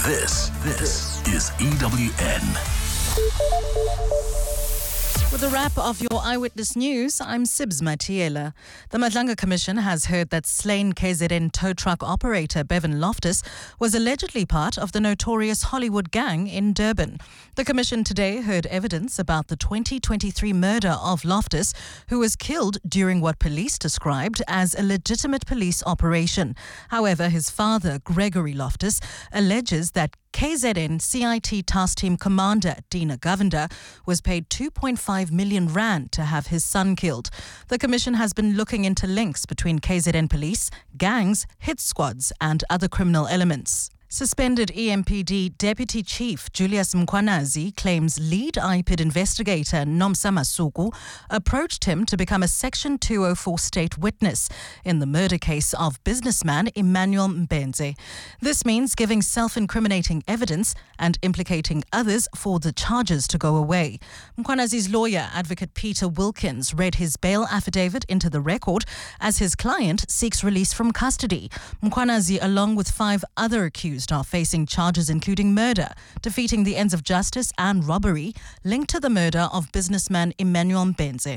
This is EWN. With a wrap of your Eyewitness News, I'm Sibs Matiela. The Madlanga Commission has heard that slain KZN tow truck operator Bevan Loftus was allegedly part of the notorious Hollywood gang in Durban. The Commission today heard evidence about the 2023 murder of Loftus, who was killed during what police described as a legitimate police operation. However, his father, Gregory Loftus, alleges that KZN CIT Task Team Commander Dina Govender was paid 2.5 million rand to have his son killed. The Commission has been looking into links between KZN police, gangs, hit squads and other criminal elements. Suspended EMPD Deputy Chief Julius Mkhwanazi claims lead IPID investigator Nomsa Masuku approached him to become a Section 204 state witness in the murder case of businessman Emmanuel Mbenze. This means giving self-incriminating evidence and implicating others for the charges to go away. Mkhwanazi's lawyer, Advocate Peter Wilkins, read his bail affidavit into the record as his client seeks release from custody. Mkhwanazi, along with 5 other accused, are facing charges including murder, defeating the ends of justice and robbery linked to the murder of businessman Emmanuel Mbenze.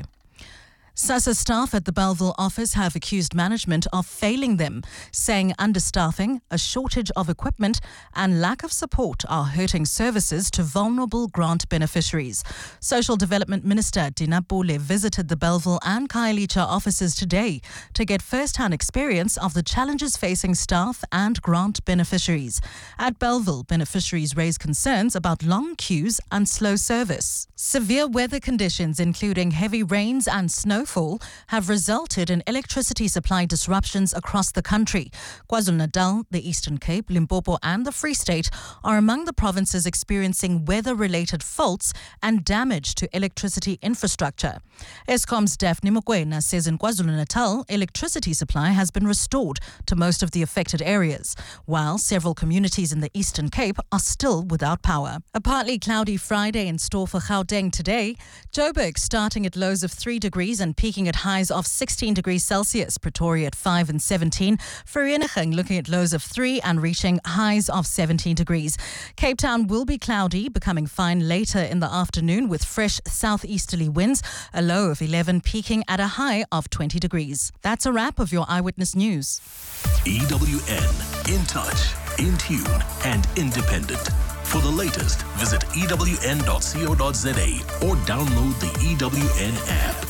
SASSA staff at the Bellville office have accused management of failing them, saying understaffing, a shortage of equipment and lack of support are hurting services to vulnerable grant beneficiaries. Social Development Minister Dina Pule visited the Bellville and Khayelitsha offices today to get first-hand experience of the challenges facing staff and grant beneficiaries. At Bellville, beneficiaries raised concerns about long queues and slow service. Severe weather conditions, including heavy rains and snowfall, have resulted in electricity supply disruptions across the country. KwaZulu-Natal, the Eastern Cape, Limpopo and the Free State are among the provinces experiencing weather-related faults and damage to electricity infrastructure. Eskom's Daphne Mokoena says in KwaZulu-Natal, electricity supply has been restored to most of the affected areas, while several communities in the Eastern Cape are still without power. A partly cloudy Friday in store for Gauteng today. Joburg starting at lows of 3 degrees and peaking at highs of 16 degrees Celsius, Pretoria at 5 and 17, Vereeniging looking at lows of 3 and reaching highs of 17 degrees. Cape Town will be cloudy, becoming fine later in the afternoon with fresh southeasterly winds, a low of 11 peaking at a high of 20 degrees. That's a wrap of your Eyewitness News. EWN, in touch, in tune and independent. For the latest, visit ewn.co.za or download the EWN app.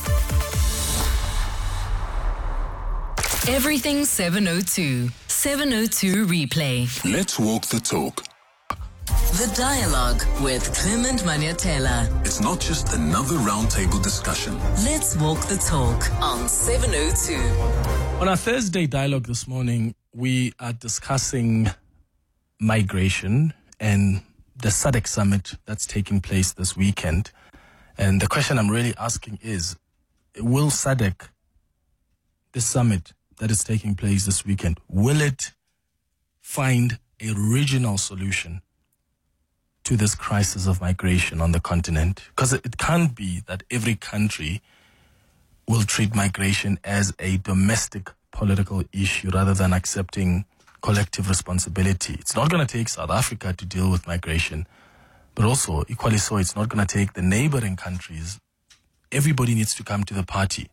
Everything 702. 702 replay. Let's walk the talk. The Dialogue with Clement Maniatela. It's not just another roundtable discussion. Let's walk the talk on 702. On our Thursday Dialogue this morning, we are discussing migration and the SADC summit that's taking place this weekend. And the question I'm really asking is, will SADC, the summit that is taking place this weekend, will it find a regional solution to this crisis of migration on the continent? Because it can't be that every country will treat migration as a domestic political issue rather than accepting collective responsibility. It's not going to take South Africa to deal with migration, but also, equally so, it's not going to take the neighboring countries. Everybody needs to come to the party.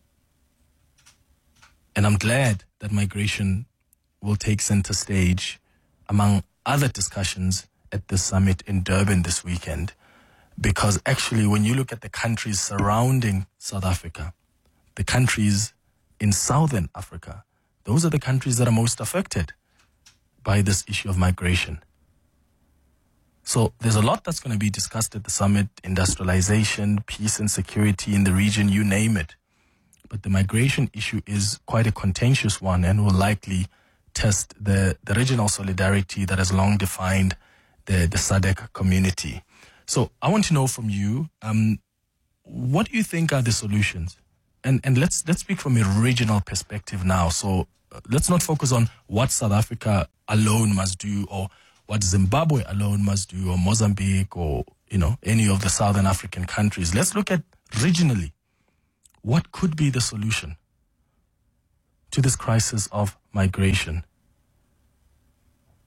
And I'm glad that migration will take center stage among other discussions at the summit in Durban this weekend. Because actually, when you look at the countries surrounding South Africa, the countries in Southern Africa, those are the countries that are most affected by this issue of migration. So there's a lot that's going to be discussed at the summit: industrialization, peace and security in the region, you name it. But the migration issue is quite a contentious one and will likely test the regional solidarity that has long defined the SADC community. So I want to know from you, what do you think are the solutions? And let's speak from a regional perspective now. So let's not focus on what South Africa alone must do, or what Zimbabwe alone must do, or Mozambique, or any of the Southern African countries. Let's look at regionally. What could be the solution to this crisis of migration?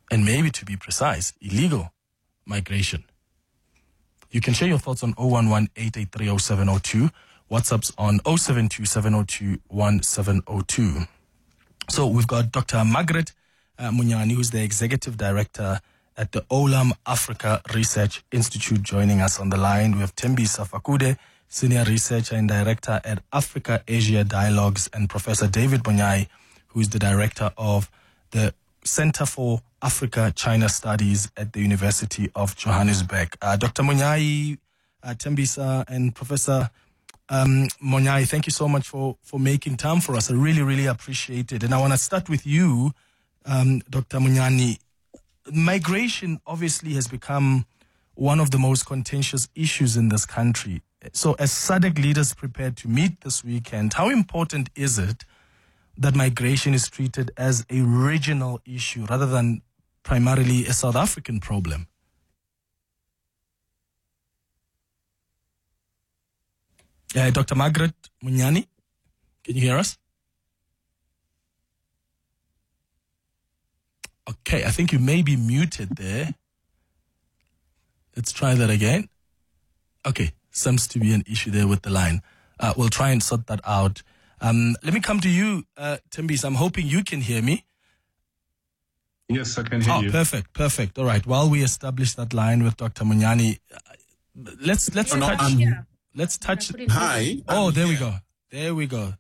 and maybe to be precise, illegal migration. You can share your thoughts on 011-883-0702. WhatsApp's on 072-702-1702. So we've got Dr. Margaret Munyani, who's the Executive Director at the Olam Africa Research Institute, joining us on the line. We have Thembisa Fakude, Senior Researcher and Director at Africa-Asia Dialogues, and Professor David Munyai, who is the Director of the Center for Africa-China Studies at the University of Johannesburg. Dr. Munyai, Thembisa, and Professor Munyai, thank you so much for making time for us. I really, really appreciate it. And I want to start with you, Dr. Munyani. Migration obviously has become one of the most contentious issues in this country. So as SADC leaders prepare to meet this weekend, how important is it that migration is treated as a regional issue rather than primarily a South African problem? Dr. Margaret Munyani, can you hear us? Okay, I think you may be muted there. Let's try that again. Okay, seems to be an issue there with the line. We'll try and sort that out. Let me come to you, Thembisa. I'm hoping you can hear me. Yes, I can hear you. Perfect. All right. While we establish that line with Dr. Munyani, let's touch. Hi. Oh, there we go.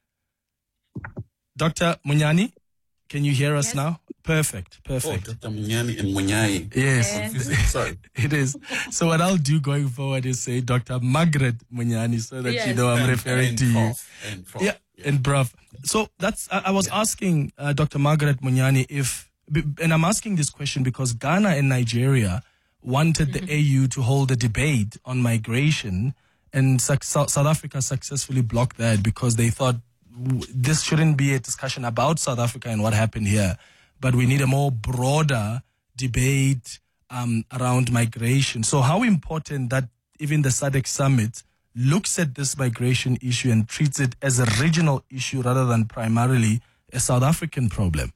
Dr. Munyani, can you hear us now? Perfect. Oh, Dr. Munyani and Munyai. Yes. Sorry. It is. So what I'll do going forward is say Dr. Margaret Munyani, so that you know I'm referring to you. And Prof. So I was asking Dr. Margaret Munyani and I'm asking this question because Ghana and Nigeria wanted the AU to hold a debate on migration, and South Africa successfully blocked that because they thought this shouldn't be a discussion about South Africa and what happened here, but we need a more broader debate around migration. So how important that even the SADC summit looks at this migration issue and treats it as a regional issue rather than primarily a South African problem?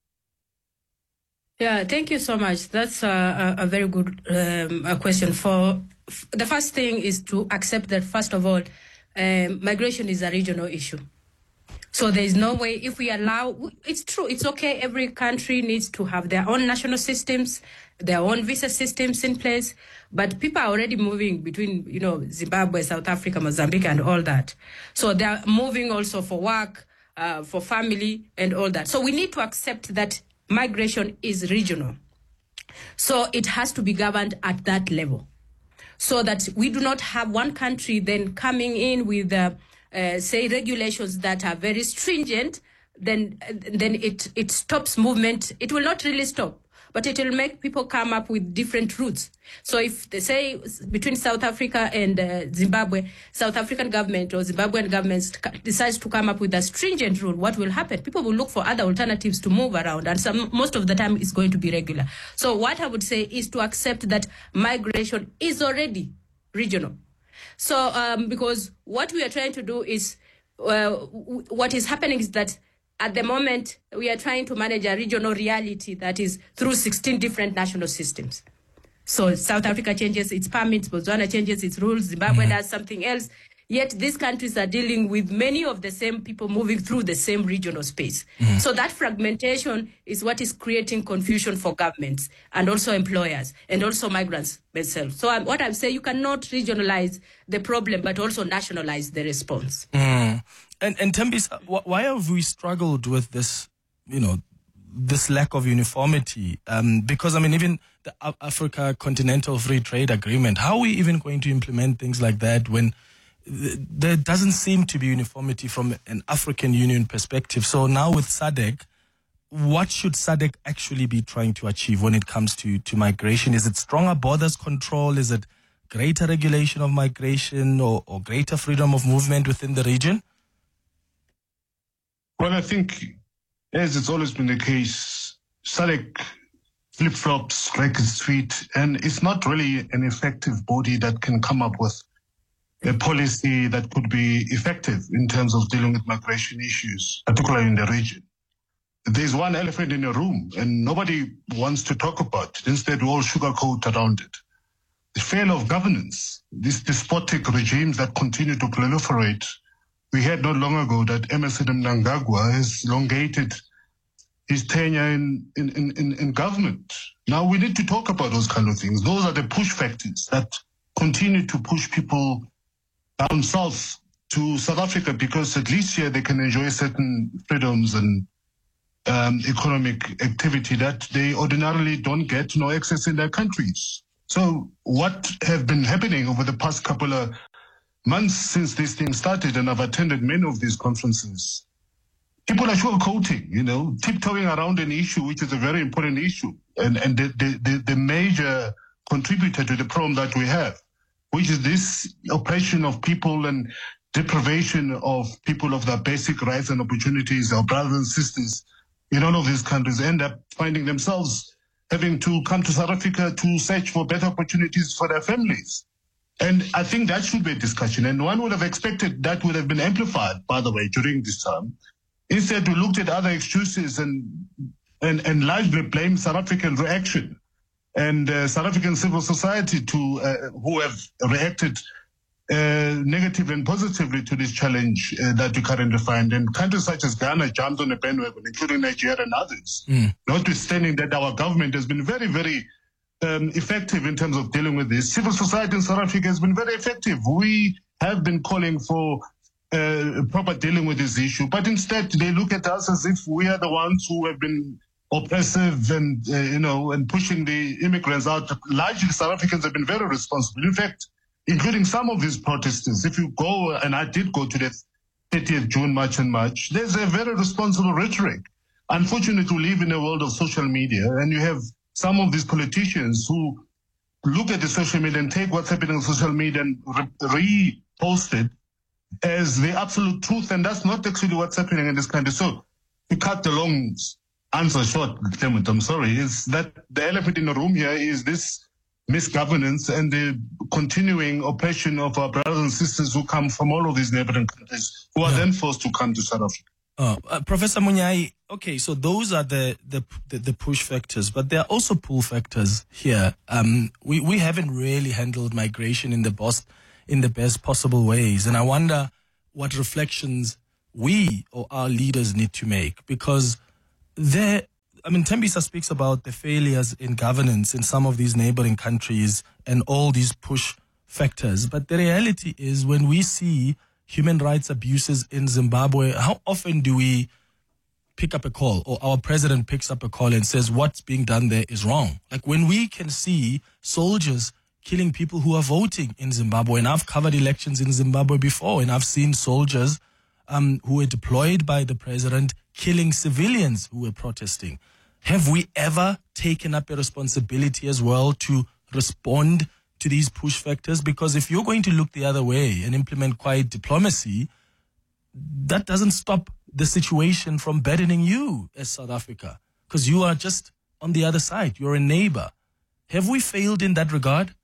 Yeah, thank you so much. That's a very good question. The first thing is to accept that, first of all, migration is a regional issue. So there is no way, if we allow, it's true, it's okay, every country needs to have their own national systems, their own visa systems in place, but people are already moving between, Zimbabwe, South Africa, Mozambique, and all that. So they are moving also for work, for family, and all that. So we need to accept that migration is regional. So it has to be governed at that level, so that we do not have one country then coming in with say regulations that are very stringent, then it stops movement. It will not really stop, but it will make people come up with different routes. So if they say between South Africa and Zimbabwe, South African government or Zimbabwean government decides to come up with a stringent rule, what will happen? People will look for other alternatives to move around, and most of the time it's going to be regular. So what I would say is to accept that migration is already regional. So because what we are trying to do is, what is happening is that at the moment we are trying to manage a regional reality that is through 16 different national systems. So South Africa changes its permits, Botswana changes its rules, Zimbabwe does something else. Yet these countries are dealing with many of the same people moving through the same regional space. So that fragmentation is what is creating confusion for governments and also employers and also migrants themselves. So what I'm saying, you cannot regionalize the problem, but also nationalize the response. And Thembisa, why have we struggled with this, this lack of uniformity? Because, even the Africa Continental Free Trade Agreement, how are we even going to implement things like that when there doesn't seem to be uniformity from an African Union perspective? So now with SADC, what should SADC actually be trying to achieve when it comes to migration? Is it stronger borders control? Is it greater regulation of migration or greater freedom of movement within the region? Well, I think, as it's always been the case, SADC flip-flops, drags its feet, and it's not really an effective body that can come up with a policy that could be effective in terms of dealing with migration issues, particularly in the region. there's one elephant in the room and nobody wants to talk about it. Instead, we all sugarcoat around it. The failure of governance, these despotic regimes that continue to proliferate. We heard not long ago that Emmerson Mnangagwa has elongated his tenure in government. Now we need to talk about those kind of things. Those are the push factors that continue to push people down south to South Africa, because at least here they can enjoy certain freedoms and economic activity that they ordinarily don't get nor access in their countries. So what have been happening over the past couple of months since this thing started, and I've attended many of these conferences, people are sugarcoating, tiptoeing around an issue which is a very important issue, and the major contributor to the problem that we have, which is this oppression of people and deprivation of people of their basic rights and opportunities. Our brothers and sisters in all of these countries end up finding themselves having to come to South Africa to search for better opportunities for their families. And I think that should be a discussion. And one would have expected that would have been amplified, by the way, during this time. Instead, we looked at other excuses and largely blamed South African reaction and South African civil society who have reacted negatively and positively to this challenge that we currently find. And countries such as Ghana jumped on the bandwagon, including Nigeria and others, notwithstanding that our government has been very, very effective in terms of dealing with this. Civil society in South Africa has been very effective. We have been calling for proper dealing with this issue, but instead they look at us as if we are the ones who have been oppressive and and pushing the immigrants out. Largely, South Africans have been very responsible. In fact, including some of these protesters, if you go, and I did go to the 30th June March and March, there's a very responsible rhetoric. Unfortunately, we live in a world of social media, and you have some of these politicians who look at the social media and take what's happening on social media and repost it as the absolute truth, and that's not actually what's happening in this country. So, to cut the long answer short, Clement, I'm sorry, is that the elephant in the room here is this misgovernance and the continuing oppression of our brothers and sisters who come from all of these neighboring countries, who are then forced to come to South Africa. Professor Munyai, okay, so those are the push factors, but there are also pull factors here. We haven't really handled migration in the best possible ways, and I wonder what reflections we or our leaders need to make, because Thembisa speaks about the failures in governance in some of these neighboring countries and all these push factors, but the reality is when we see human rights abuses in Zimbabwe, how often do we pick up a call, or our president picks up a call and says what's being done there is wrong? Like when we can see soldiers killing people who are voting in Zimbabwe, and I've covered elections in Zimbabwe before, and I've seen soldiers who were deployed by the president killing civilians who were protesting. Have we ever taken up a responsibility as well to respond to these push factors? Because if you're going to look the other way and implement quiet diplomacy, that doesn't stop the situation from burdening you as South Africa, because you are just on the other side. You're a neighbor. Have we failed in that regard?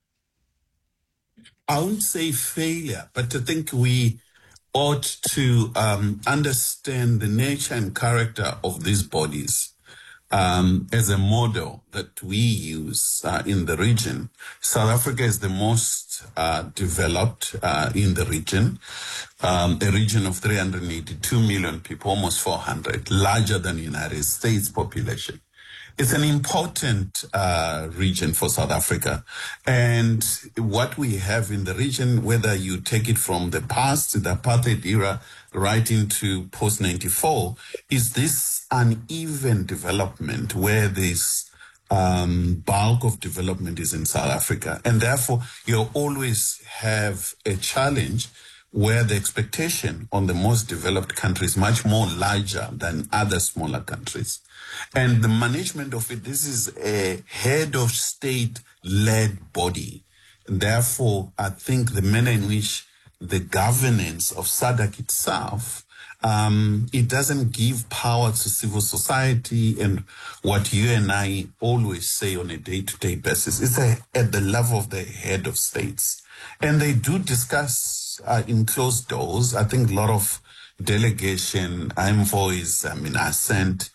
I wouldn't say failure, but I think we ought to understand the nature and character of these bodies as a model that we use in the region. South Africa is the most developed in the region, a region of 382 million people, almost 400, larger than the United States population. It's an important region for South Africa. And what we have in the region, whether you take it from the past, the apartheid era, right into post-94, is this uneven development where this bulk of development is in South Africa. And therefore, you always have a challenge where the expectation on the most developed countries is much more larger than other smaller countries. And the management of it, this is a head of state-led body. And therefore, I think the manner in which the governance of SADC itself, it doesn't give power to civil society and what you and I always say on a day-to-day basis. It's at the level of the head of states. And they do discuss in closed doors. I think a lot of delegation, envoys, are sent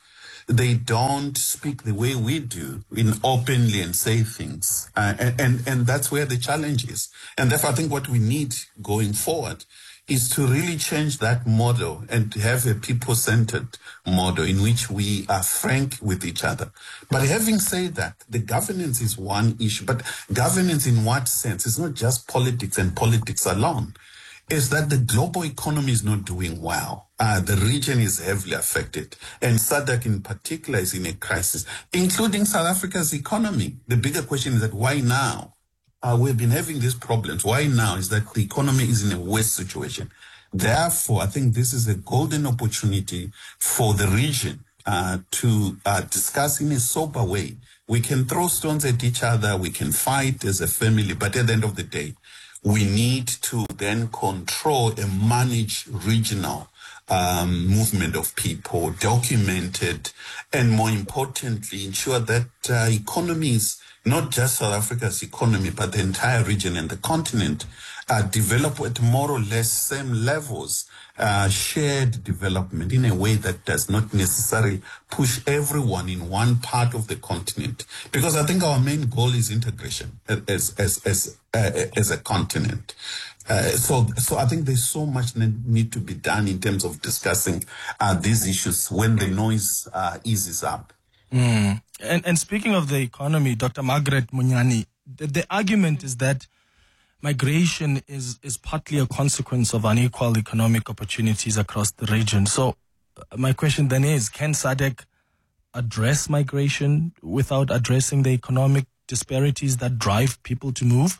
they don't speak the way we do in openly and say things. And that's where the challenge is. And therefore, I think what we need going forward is to really change that model and to have a people-centered model in which we are frank with each other. But having said that, the governance is one issue. But governance in what sense? It's not just politics and politics alone. Is that the global economy is not doing well. The region is heavily affected. And SADC in particular is in a crisis, including South Africa's economy. The bigger question is that why now? We've been having these problems. Why now is that the economy is in a worse situation. Therefore, I think this is a golden opportunity for the region to discuss in a sober way. We can throw stones at each other. We can fight as a family. But at the end of the day, we need to then control and manage regional movement of people, documented, and more importantly, ensure that economies, not just South Africa's economy, but the entire region and the continent, develop at more or less same levels, shared development in a way that does not necessarily push everyone in one part of the continent. Because I think our main goal is integration as a continent. So I think there's so much need to be done in terms of discussing these issues when the noise eases up. And speaking of the economy, Dr. Margaret Munyani, the argument is that migration is partly a consequence of unequal economic opportunities across the region. So my question then is, can SADC address migration without addressing the economic disparities that drive people to move?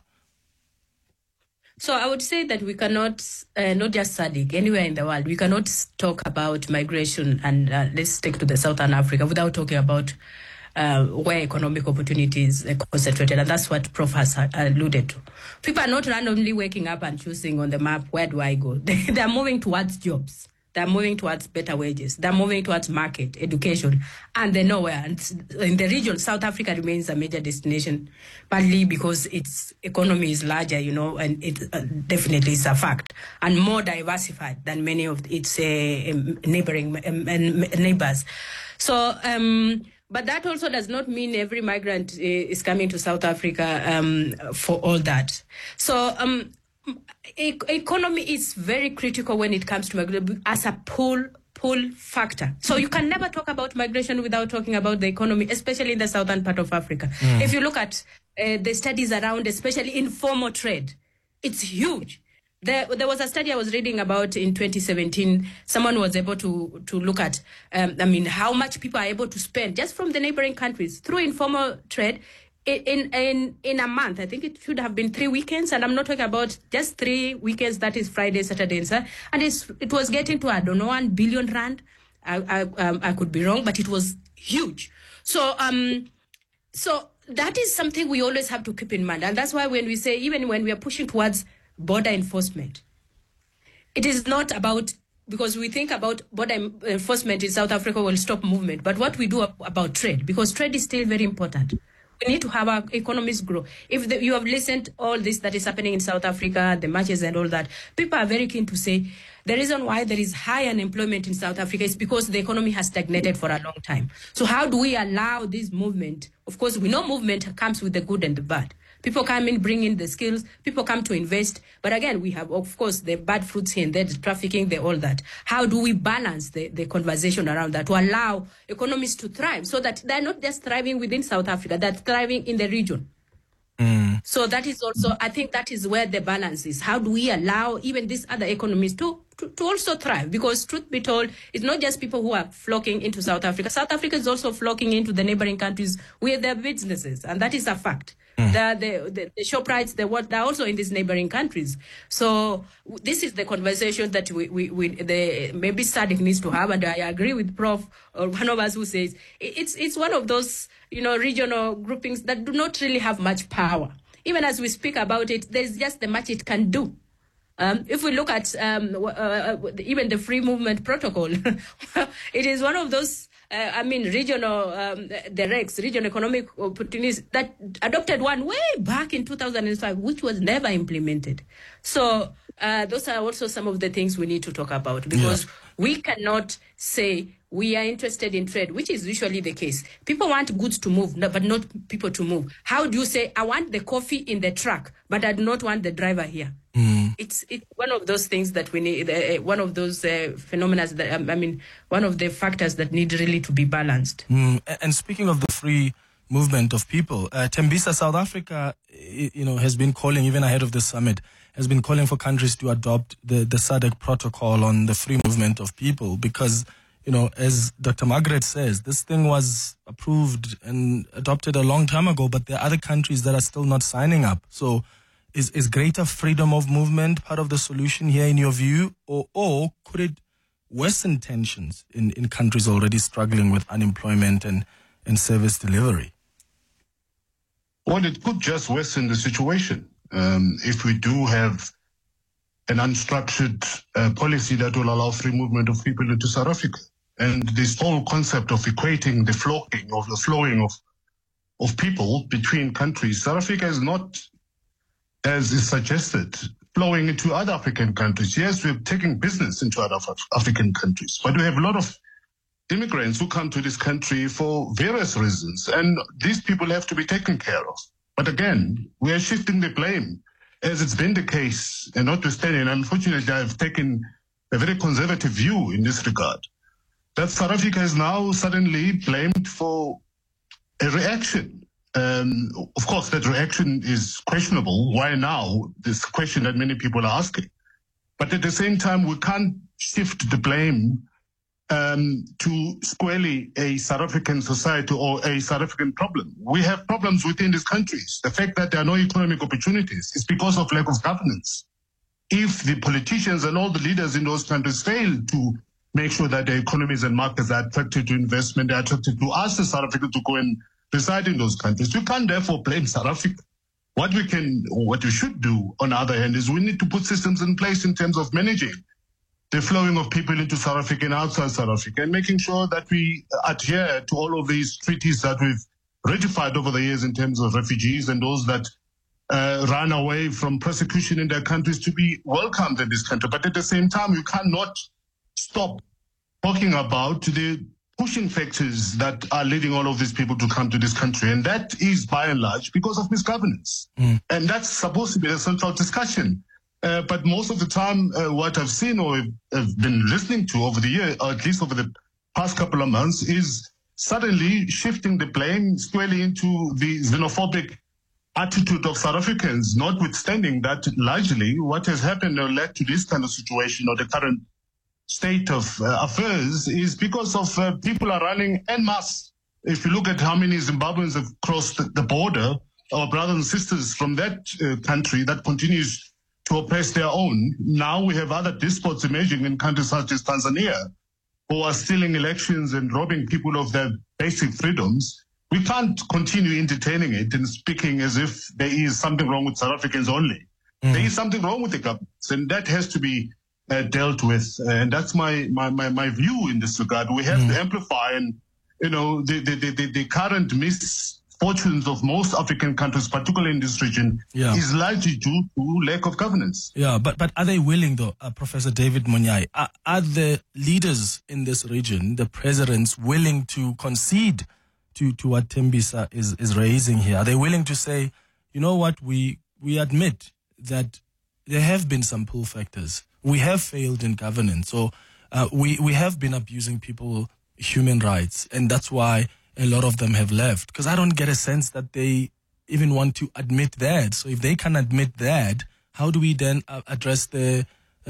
So I would say that we cannot, not just SADC, anywhere in the world, we cannot talk about migration and let's take to the Southern Africa without talking about where economic opportunities are concentrated. And that's what Prof has alluded to. People are not randomly waking up and choosing on the map, where do I go? They are moving towards jobs. They're moving towards better wages. They're moving towards market, education, and they know where. And in the region, South Africa remains a major destination, partly because its economy is larger, and it definitely is a fact, and more diversified than many of its neighboring neighbors. So, but that also does not mean every migrant is coming to South Africa for all that. So, economy is very critical when it comes to migration as a pull factor. So you can never talk about migration without talking about the economy, especially in the southern part of Africa. If you look at the studies around, especially informal trade, it's huge. There was a study I was reading about in 2017. Someone was able to look at, how much people are able to spend just from the neighboring countries through informal trade. In a month, I think it should have been 3 weekends, and I'm not talking about just 3 weekends, that is Friday, Saturday, and Sunday. And it was getting to, 1 billion rand. I could be wrong, but it was huge. So that is something we always have to keep in mind. And that's why when we say, even when we are pushing towards border enforcement, it is not about, because we think about border enforcement in South Africa will stop movement, but what we do about trade, because trade is still very important. We need to have our economies grow. If you have listened to all this that is happening in South Africa, the marches and all that, people are very keen to say the reason why there is high unemployment in South Africa is because the economy has stagnated for a long time. So how do we allow this movement? Of course, we know movement comes with the good and the bad. People come in, bring in the skills. People come to invest. But again, we have, of course, the bad fruits here and there, the trafficking, all that. How do we balance the conversation around that to allow economies to thrive so that they're not just thriving within South Africa, they're thriving in the region? So that is also, I think that is where the balance is. How do we allow even these other economies to also thrive? Because truth be told, it's not just people who are flocking into South Africa. South Africa is also flocking into the neighboring countries with their businesses, and that is a fact. The ShopRites, they're also in these neighboring countries. So this is the conversation that maybe SADC needs to have, and I agree with Prof, or one of us who says it's one of those regional groupings that do not really have much power. Even as we speak about it, there's just the much it can do. If we look at even the free movement protocol, it is one of those regional, the REX, regional economic opportunities, that adopted one way back in 2005, which was never implemented. So those are also some of the things we need to talk about, because we cannot say we are interested in trade, which is usually the case. People want goods to move, but not people to move. How do you say, I want the coffee in the truck, but I do not want the driver here? It's one of those things that we need, one of those phenomena that, one of the factors that need really to be balanced. And speaking of the free movement of people, Tembisa, South Africa, has been calling, even ahead of the summit, has been calling for countries to adopt the SADC protocol on the free movement of people because, as Dr. Margaret says, this thing was approved and adopted a long time ago, but there are other countries that are still not signing up. So is greater freedom of movement part of the solution here in your view, or could it worsen tensions in countries already struggling with unemployment and service delivery? Well, it could just worsen the situation. If we do have an unstructured policy that will allow free movement of people into South Africa. And this whole concept of equating the flowing of people between countries, South Africa is not, as is suggested, flowing into other African countries. Yes, we're taking business into other African countries, but we have a lot of immigrants who come to this country for various reasons, and these people have to be taken care of. But again, we are shifting the blame, as it's been the case, and notwithstanding, unfortunately, I've taken a very conservative view in this regard, that South Africa is now suddenly blamed for a reaction. Of course, that reaction is questionable. Why now? This question that many people are asking. But at the same time, we can't shift the blame to squarely a South African society or a South African problem. We have problems within these countries. The fact that there are no economic opportunities is because of lack of governance. If the politicians and all the leaders in those countries fail to make sure that the economies and markets are attracted to investment, they're attracted to us as South Africa to go and reside in those countries, we can't therefore blame South Africa. What we should do, on the other hand, is we need to put systems in place in terms of managing the flowing of people into South Africa and outside South Africa, and making sure that we adhere to all of these treaties that we've ratified over the years in terms of refugees and those that ran away from persecution in their countries to be welcomed in this country. But at the same time, you cannot stop talking about the pushing factors that are leading all of these people to come to this country. And that is, by and large, because of misgovernance. And that's supposed to be a central discussion. But most of the time, what I've seen or have been listening to over the year, or at least over the past couple of months, is suddenly shifting the blame squarely into the xenophobic attitude of South Africans, notwithstanding that largely what has happened or led to this kind of situation or the current state of affairs is because of people are running en masse. If you look at how many Zimbabweans have crossed the border, our brothers and sisters from that country that continues to oppress their own. Now we have other despots emerging in countries such as Tanzania who are stealing elections and robbing people of their basic freedoms. We can't continue entertaining it and speaking as if there is something wrong with South Africans only. There is something wrong with the governments, and that has to be dealt with. And that's my view in this regard. We have to amplify, and the current misfortunes of most African countries, particularly in this region, is largely due to lack of governance. Yeah, but are they willing, though, Professor David Munyai, are the leaders in this region, the presidents, willing to concede to what Tembisa is raising here? Are they willing to say, you know what, we admit that there have been some pull factors. We have failed in governance. So we have been abusing people's human rights. And that's why a lot of them have left. Because I don't get a sense that they even want to admit that. So if they can admit that, how do we then address the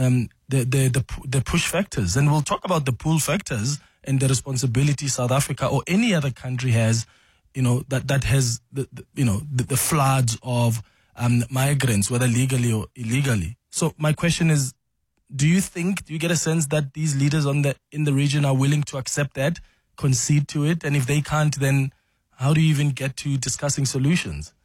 push factors? And we'll talk about the pull factors and the responsibility South Africa or any other country has, that has the floods of migrants, whether legally or illegally. So my question is, do you get a sense that these leaders in the region are willing to accept that, concede to it? And if they can't, then how do you even get to discussing solutions?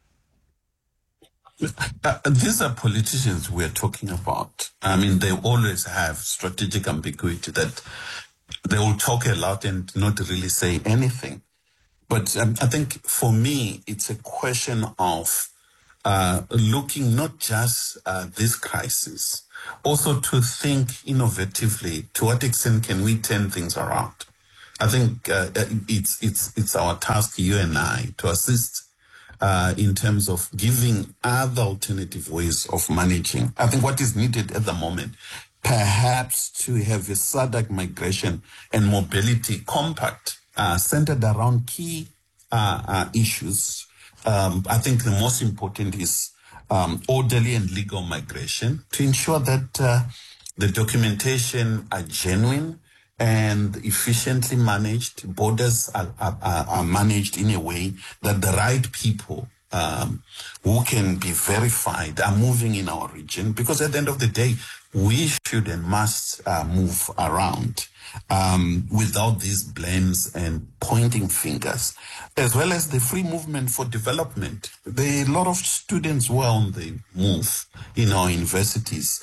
These are politicians we're talking about. I mean, they always have strategic ambiguity that they will talk a lot and not really say anything. But I think for me, it's a question of looking not just this crisis, also to think innovatively, to what extent can we turn things around? I think it's our task, you and I, to assist in terms of giving other alternative ways of managing. I think what is needed at the moment, perhaps to have a SADC migration and mobility compact centered around key issues. I think the most important is orderly and legal migration to ensure that the documentation are genuine and efficiently managed. Borders are managed in a way that the right people who can be verified are moving in our region, because at the end of the day, we should and must move around without these blames and pointing fingers, as well as the free movement for development. There are a lot of students who are on the move in our universities.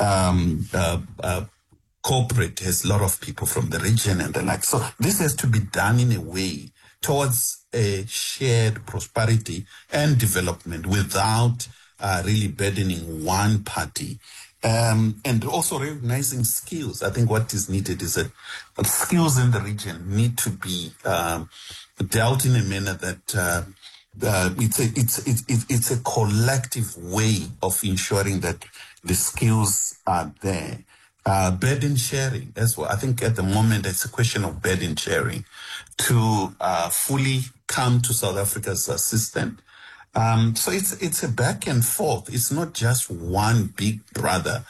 Corporate has a lot of people from the region and the like. So this has to be done in a way towards a shared prosperity and development without really burdening one party. And also recognizing skills. I think what is needed is that skills in the region need to be dealt in a manner that it's a collective way of ensuring that the skills are there. Burden sharing as well. I think at the moment it's a question of burden sharing to fully come to South Africa's assistance. So it's a back and forth. It's not just one big brother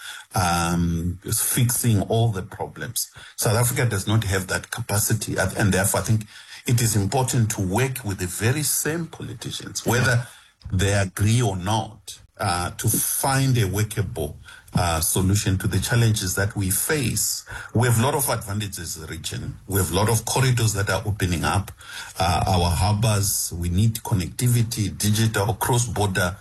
fixing all the problems. South Africa does not have that capacity, and therefore I think it is important to work with the very same politicians, whether they agree or not, to find a workable solution to the challenges that we face. We have a lot of advantages in the region. We have a lot of corridors that are opening up. Our harbors, we need connectivity, digital, cross-border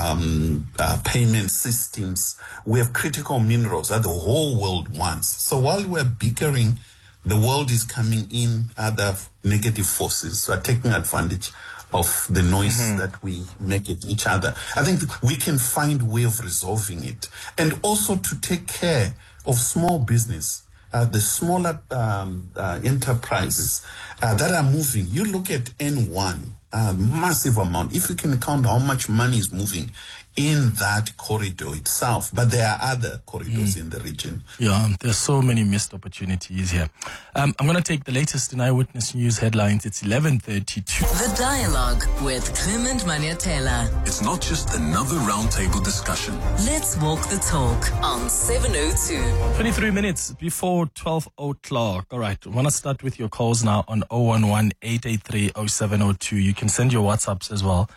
payment systems. We have critical minerals that the whole world wants. So while we're bickering, the world is coming in, other negative forces are taking advantage of the noise that we make at each other. I think we can find a way of resolving it. And also to take care of small business, the smaller enterprises that are moving. You look at N1, massive amount. If you can count how much money is moving in that corridor itself, but there are other corridors in the region. Yeah, there's so many missed opportunities here. I'm going to take the latest in Eyewitness News headlines. It's 11:32. The Dialogue with Clement Maniatela. It's not just another roundtable discussion. Let's walk the talk on 702. 23 minutes before 12 o'clock. All right, I want to start with your calls now on 011-883-0702. You can send your WhatsApps as well.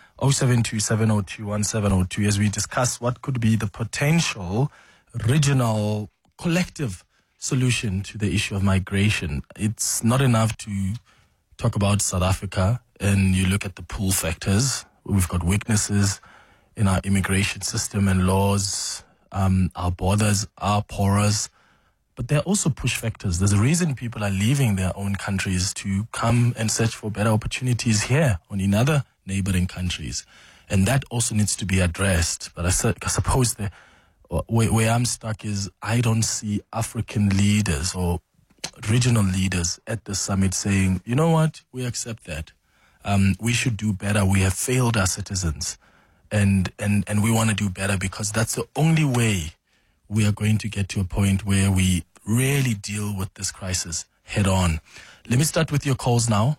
072-702-1702 as we discuss what could be the potential regional collective solution to the issue of migration. It's not enough to talk about South Africa and you look at the pull factors. We've got weaknesses in our immigration system and laws. Our borders are porous, but there are also push factors. There's a reason people are leaving their own countries to come and search for better opportunities here or in other neighboring countries. And that also needs to be addressed. But I suppose where I'm stuck is I don't see African leaders or regional leaders at the summit saying, you know what, we accept that. We should do better. We have failed our citizens. And we want to do better because that's the only way we are going to get to a point where we really deal with this crisis head on. Let me start with your calls now.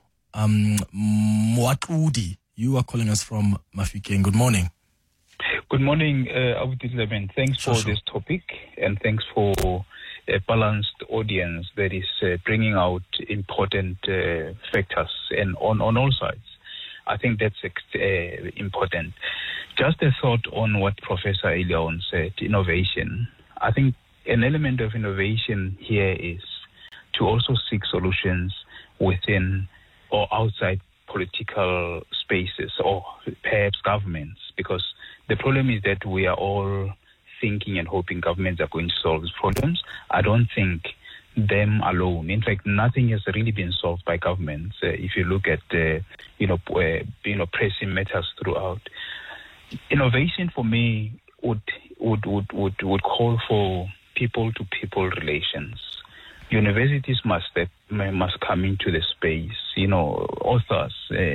Mwatudi, you are calling us from Mafikeng. Good morning. Good morning, Abuti Clement. Thanks for this topic and thanks for a balanced audience that is bringing out important factors and on all sides. I think that's important. Just a thought on what Professor Elion said, innovation. I think an element of innovation here is to also seek solutions within or outside political spaces or perhaps governments, because the problem is that we are all thinking and hoping governments are going to solve these problems. I don't think them alone. In fact, nothing has really been solved by governments. If you look at pressing matters throughout, innovation for me would call for people-to-people relations. universities must come into the space, authors,